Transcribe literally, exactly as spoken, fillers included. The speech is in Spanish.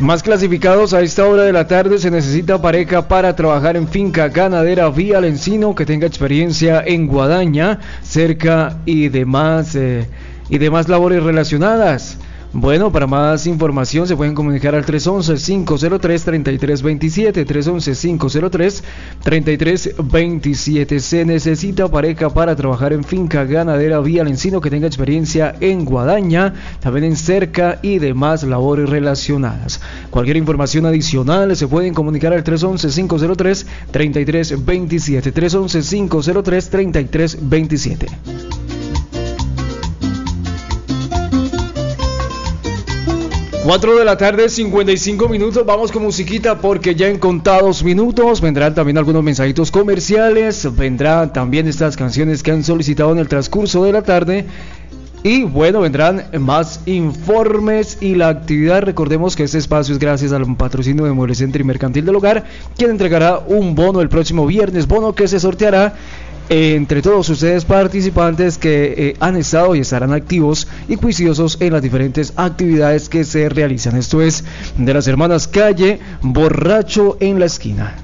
Más clasificados a esta hora de la tarde. Se necesita pareja para trabajar en finca ganadera Vía El Encino, que tenga experiencia en guadaña, cerca y demás, eh, y demás labores relacionadas. Bueno, para más información se pueden comunicar al tres once, cinco cero tres, treinta y tres veintisiete, tres once, cinco cero tres, treinta y tres veintisiete. Se necesita pareja para trabajar en finca ganadera Vía El Encino, que tenga experiencia en guadaña, también en cerca y demás labores relacionadas. Cualquier información adicional se pueden comunicar al tres once, cinco cero tres, treinta y tres veintisiete, tres once, cinco cero tres, treinta y tres veintisiete. cuatro de la tarde, cincuenta y cinco minutos. Vamos con musiquita porque ya en contados minutos vendrán también algunos mensajitos comerciales. Vendrán también estas canciones que han solicitado en el transcurso de la tarde. Y bueno, vendrán más informes y la actividad. Recordemos que este espacio es gracias al patrocinio de Mueble Centro y Mercantil del Hogar, quien entregará un bono el próximo viernes. Bono que se sorteará entre todos ustedes participantes que eh, han estado y estarán activos y juiciosos en las diferentes actividades que se realizan. Esto es de las hermanas Calle, Borracho en la Esquina.